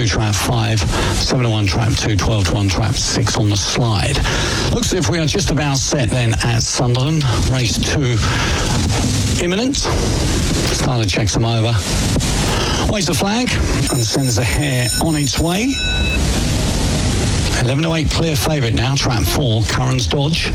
2, trap 5, 7 to 1, trap 2, 12 to 1, trap 6 on the slide. Looks as if we are just about set then at Sunderland. Race 2 imminent. Starter checks them over. Waves the flag and sends the hare on its way. 11 to 8 clear favourite now, trap 4, Curran's Dodge.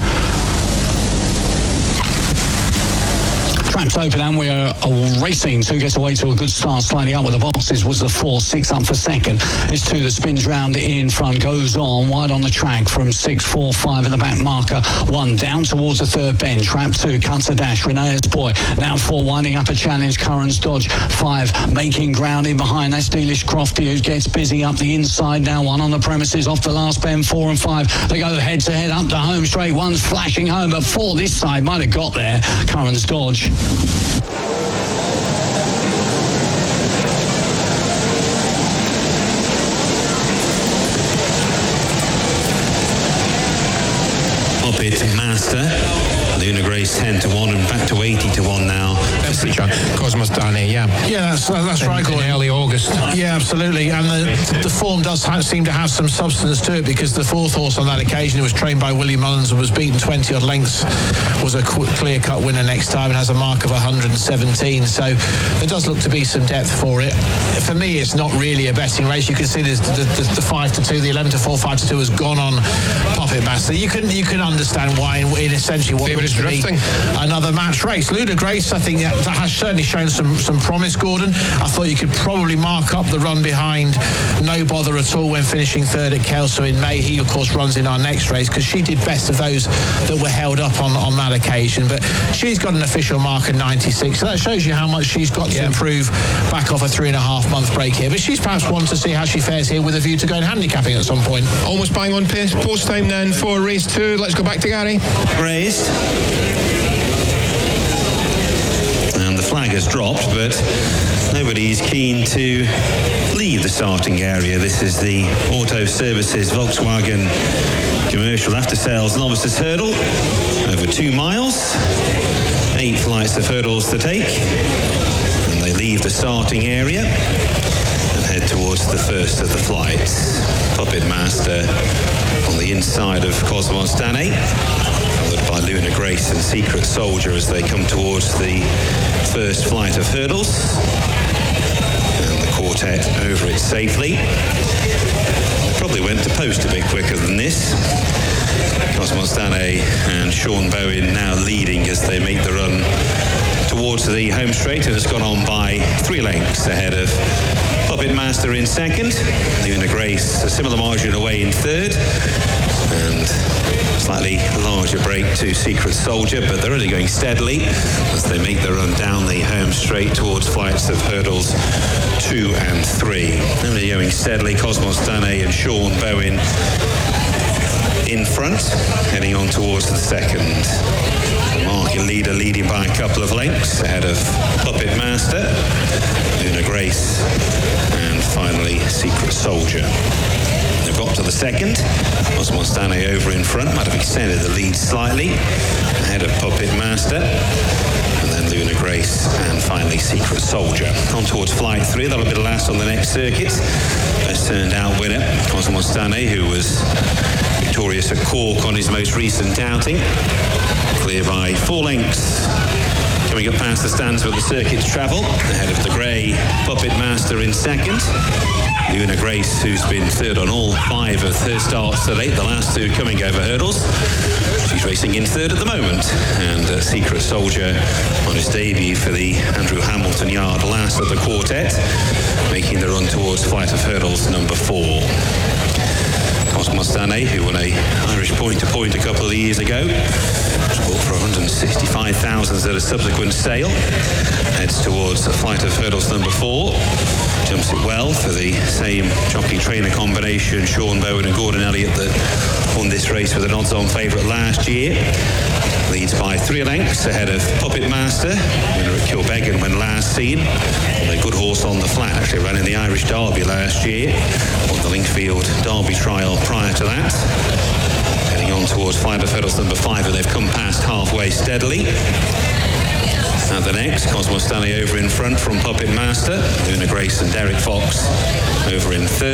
Traps open and we are racing. 2 gets away to a good start, slightly up with the boxes was the 4, 6 up for second. It's 2 that spins round in front, goes on wide on the track from 6, 4, 5 in the back marker. 1 down towards the third bend. Trap 2 cuts a dash. Renee's Boy. Now 4 winding up a challenge. Curran's Dodge. 5 making ground in behind. That's Dealish Crofty who gets busy up the inside. Now 1 on the premises off the last bend. 4 and 5. They go head to head up the home straight. 1's flashing home, but 4 this side might have got there. Curran's Dodge. Puppet Master, Luna Grace 10 to 1 and back to 80 to 1 now. Temperature, Cosmos Dani, yeah. Yeah, that's right, Gordon. In early August. Yeah, absolutely. And the form does seem to have some substance to it, because the 4th horse on that occasion, who was trained by William Mullins and was beaten 20 odd lengths, was a clear-cut winner next time and has a mark of 117. So there does look to be some depth for it. For me, it's not really a betting race. You can see there's the 5 to 2, the 11 to 4, 5 to 2 has gone on Puppet Master. You can understand why in essentially what is drifting. Another match race. Luna Grace, I think that has certainly shown some promise, Gordon. I thought you could probably mark up the run behind No Bother at all when finishing 3rd at Kelso in May. He, of course, runs in our next race because she did best of those that were held up on that occasion. But she's got an official mark of 96, so that shows you how much she's got to improve back off a 3.5-month break here. But she's perhaps one to see how she fares here with a view to going handicapping at some point. Almost bang on pace, post time then for race 2. Let's go back to Gary. Raised. And the flag has dropped, but nobody's keen to leave the starting area. This is the Auto Services Volkswagen Commercial After Sales Novices Hurdle. Over 2 miles. 8 flights of hurdles to take. And they leave the starting area and head towards the first of the flights. Puppet Master on the inside of Cosmos Dani, followed by Luna Grace and Secret Soldier as they come towards the first flight of hurdles. And the quartet over it safely. Probably went to post a bit quicker than this. Cosmos Dani and Sean Bowen now leading as they make the run towards the home straight, and has gone on by 3 lengths ahead of Puppet Master in second. Luna Grace a similar margin away in third, and slightly larger break to Secret Soldier, but they're really going steadily as they make the run down the home straight towards flights of hurdles 2 and 3. And they're going steadily. Cosmos Dani and Sean Bowen in front, heading on towards the second. Market leader leading by a couple of lengths ahead of Puppet Master, Luna Grace, and finally Secret Soldier. They've got to the second. Cosmos Dani over in front, might have extended the lead slightly ahead of Puppet Master, and then Luna Grace, and finally Secret Soldier. On towards flight 3, that'll be the last on the next circuit. Best turned out winner, Cosmos Dani, who was victorious at Cork on his most recent outing. Clear by 4 lengths. Coming up past the stands where the circuits travel, ahead of the grey Puppet Master in second. Luna Grace, who's been third on all 5 of her starts to date, the last 2 coming over hurdles. She's racing in third at the moment. And Secret Soldier on his debut for the Andrew Hamilton Yard, last of the quartet, making the run towards flight of hurdles number 4. Cosmos Dani, who won a Irish point-to-point a couple of years ago, was bought for 165,000 at a subsequent sale, heads towards a flight of hurdles number 4, jumps it well for the same jockey-trainer combination, Sean Bowen and Gordon Elliott, that won this race with an odds-on favourite last year. Leads by 3 lengths ahead of Puppet Master, winner at Kilbeggan when last seen. And a good horse on the flat, actually ran in the Irish Derby last year, won the Linkfield Derby trial prior to that. Heading on towards flight of hurdles number 5, and they've come past halfway steadily. At the next, Cosmos Dani over in front from Puppet Master, Luna Grace and Derek Fox over in third.